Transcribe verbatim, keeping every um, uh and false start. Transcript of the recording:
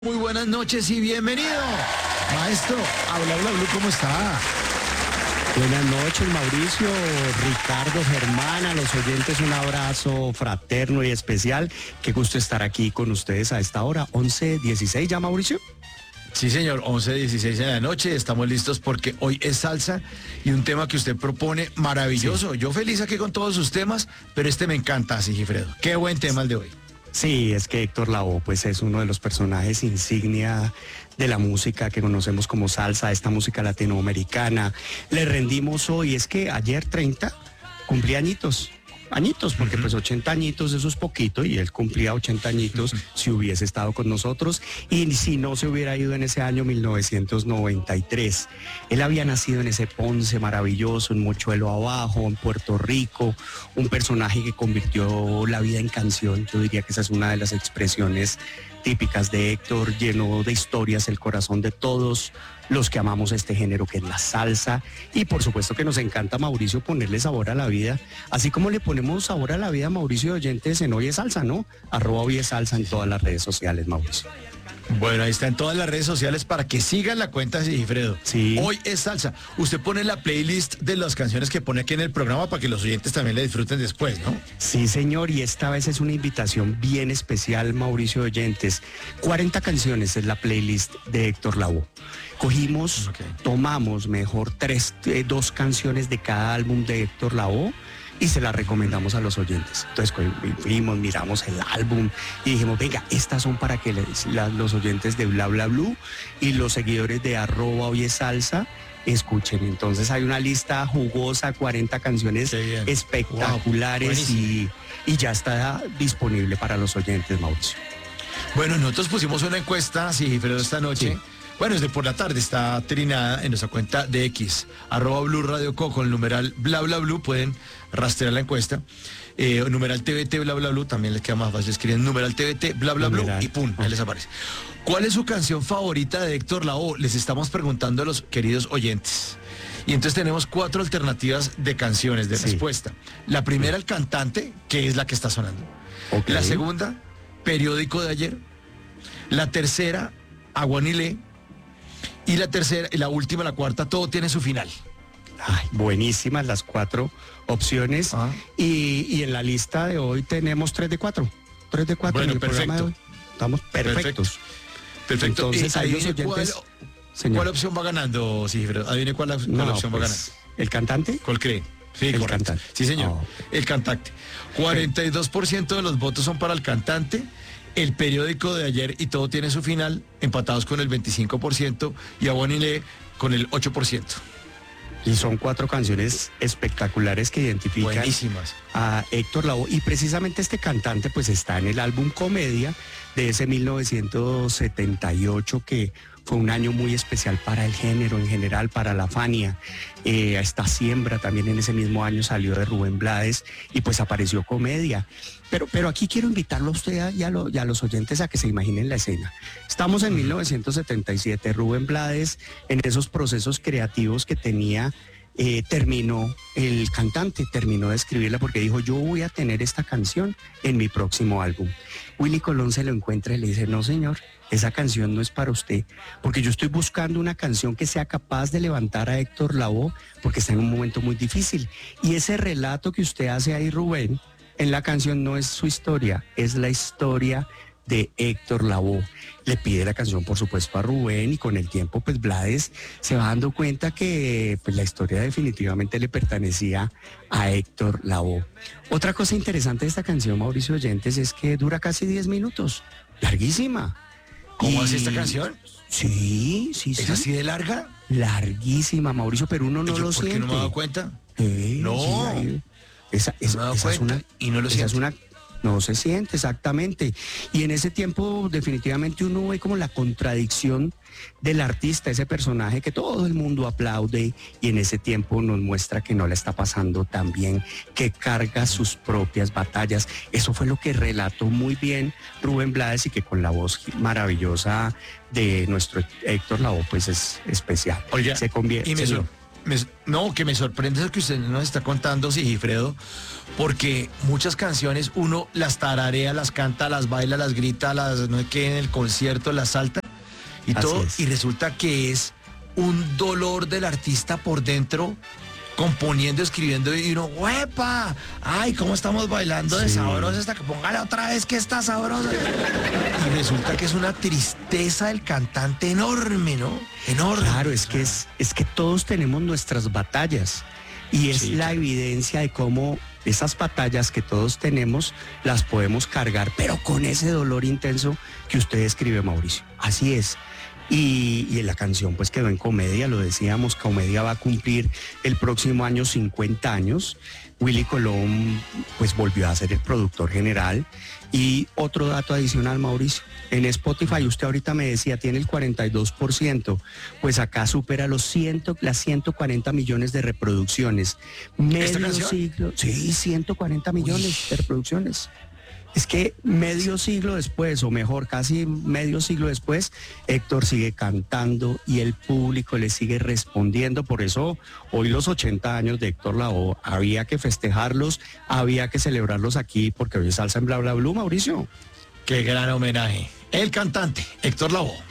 Muy buenas noches y bienvenido. Maestro, habla, habla, habla, ¿cómo está? Buenas noches, Mauricio, Ricardo, Germán, a los oyentes un abrazo fraterno y especial. Qué gusto estar aquí con ustedes a esta hora, once dieciséis, ¿ya, Mauricio? Sí, señor, once dieciséis de la noche, estamos listos porque hoy es salsa y un tema que usted propone maravilloso. Sí. Yo feliz aquí con todos sus temas, pero este me encanta, Sigifredo. Qué buen tema el de hoy. Sí, es que Héctor Lavoe pues es uno de los personajes insignia de la música que conocemos como salsa, esta música latinoamericana. Le rendimos hoy, es que ayer treinta cumplía añitos, añitos, porque uh-huh. pues ochenta añitos eso es poquito y él cumplía ochenta añitos uh-huh. si hubiese estado con nosotros y si no se hubiera ido en ese año mil novecientos noventa y tres. Él había nacido en ese Ponce maravilloso, en Mochuelo Abajo, en Puerto Rico, un personaje que convirtió la vida en canción. Yo diría que esa es una de las expresiones típicas de Héctor, lleno de historias el corazón de todos los que amamos este género que es la salsa, y por supuesto que nos encanta, Mauricio, ponerle sabor a la vida, así como le ponemos sabor a la vida, Mauricio, de oyentes en Hoy es Salsa, ¿no? Arroba Hoy es Salsa en todas las redes sociales, Mauricio. Bueno, ahí está en todas las redes sociales para que sigan la cuenta de Sigifredo. Sí. Hoy es salsa. Usted pone la playlist de las canciones que pone aquí en el programa para que los oyentes también le disfruten después, ¿no? Sí, señor, y esta vez es una invitación bien especial, Mauricio, de oyentes. cuarenta canciones es la playlist de Héctor Lavoe. Cogimos, okay. tomamos mejor tres, eh, dos canciones de cada álbum de Héctor Lavoe y se las recomendamos a los oyentes. Entonces fuimos, miramos el álbum y dijimos, venga, estas son para que les, la, los oyentes de Bla Bla Blue y los seguidores de arroba Hoy es Salsa escuchen. Entonces hay una lista jugosa, cuarenta canciones espectaculares. Wow, y, y ya está disponible para los oyentes, Mauricio. Bueno, nosotros pusimos una encuesta, Sigifredo, esta noche. Sí. Bueno, desde por la tarde está trinada en nuestra cuenta de X, arroba Blue Radio Co, con el numeral Bla Bla Blue, pueden rastrear la encuesta. Eh, numeral T V T Bla Bla Blue, también les queda más fácil, escriben numeral T V T Bla Bla Blue y pum, ahí les aparece. ¿Cuál es su canción favorita de Héctor Lavoe? Les estamos preguntando a los queridos oyentes. Y entonces tenemos cuatro alternativas de canciones de sí. respuesta. La primera, el cantante, que es la que está sonando. Okay. La segunda, periódico de ayer. La tercera, Aguanilé. Y la tercera, la última, la cuarta, todo tiene su final. Ay, buenísimas las cuatro opciones. Ah. Y, y en la lista de hoy tenemos tres de cuatro. Tres de cuatro bueno, en el perfecto. programa de hoy. Estamos perfectos. Perfecto. Entonces, ahí los oyentes, cuál, ¿cuál opción va ganando, Sigifredo? Adivine cuál, cuál no, opción pues, va ganando. ¿El cantante? ¿Cuál cree? Sí, el correcto. Cantante. Sí, señor. Oh. El cantante. cuarenta y dos por ciento de los votos son para el cantante. El periódico de ayer y todo tiene su final, empatados con el veinticinco por ciento y Aguanilé con el ocho por ciento. Y son cuatro canciones espectaculares que identifican Buenísimas. a Héctor Lavoe. Y precisamente este cantante pues está en el álbum Comedia de ese mil novecientos setenta y ocho, que fue un año muy especial para el género en general, para la Fania. Eh, esta siembra también en ese mismo año salió de Rubén Blades y pues apareció Comedia. Pero, pero aquí quiero invitarlo a usted y a, lo, y a los oyentes a que se imaginen la escena. Estamos en mil novecientos setenta y siete, Rubén Blades en esos procesos creativos que tenía, eh, terminó, el cantante terminó de escribirla porque dijo, yo voy a tener esta canción en mi próximo álbum. Willy Colón se lo encuentra y le dice, no señor, esa canción no es para usted, porque yo estoy buscando una canción que sea capaz de levantar a Héctor Lavoe, porque está en un momento muy difícil. Y ese relato que usted hace ahí, Rubén, en la canción no es su historia, es la historia de Héctor Lavoe. Le pide la canción, por supuesto, a Rubén, y con el tiempo, pues Blades se va dando cuenta que pues, la historia definitivamente le pertenecía a Héctor Lavoe. Otra cosa interesante de esta canción, Mauricio Oyentes, es que dura casi diez minutos, larguísima. ¿Cómo y... hace esta canción? Sí, sí, sí. ¿Es así de larga? Larguísima, Mauricio, pero uno no ¿Yo, lo ¿Por siente. qué no me he dado cuenta? Sí, no. Sí, ahí... Esa, esa, no me esa es una, y no lo esa siento. Es una, no se siente, exactamente. Y en ese tiempo definitivamente uno ve como la contradicción del artista, ese personaje que todo el mundo aplaude y en ese tiempo nos muestra que no le está pasando tan bien, que carga sus propias batallas. Eso fue lo que relató muy bien Rubén Blades y que con la voz maravillosa de nuestro Héctor Lavoe pues es especial. Oiga, se convierte. y me, sor- me- no, que me sorprende eso que usted nos está contando, Sigifredo, porque muchas canciones uno las tararea, las canta, las baila, las grita, las no sé qué en el concierto, las salta y Así todo, es. y resulta que es un dolor del artista por dentro, componiendo, escribiendo, y uno, ¡huepa! ¡Ay, cómo estamos bailando de Sí. sabrosa hasta que póngale otra vez que está sabrosa! Y resulta que es una tristeza del cantante enorme, ¿no? Enorme. Claro, es que es, es que todos tenemos nuestras batallas y es Sí, la claro. evidencia de cómo esas batallas que todos tenemos las podemos cargar, pero con ese dolor intenso que usted describe, Mauricio. Así es. Y, y la canción pues quedó en Comedia, lo decíamos, Comedia va a cumplir el próximo año cincuenta años. Willy Colón pues volvió a ser el productor general. Y otro dato adicional, Mauricio, en Spotify usted ahorita me decía tiene el cuarenta y dos por ciento, pues acá supera los cien, las ciento cuarenta millones de reproducciones. Medio canción? siglo, sí, ciento cuarenta millones de reproducciones. Es que medio siglo después, o mejor, casi medio siglo después, Héctor sigue cantando y el público le sigue respondiendo. Por eso hoy los ochenta años de Héctor Lavoe había que festejarlos, había que celebrarlos aquí, porque hoy es salsa en Bla Bla Blue, Mauricio. Qué gran homenaje. El cantante, Héctor Lavoe.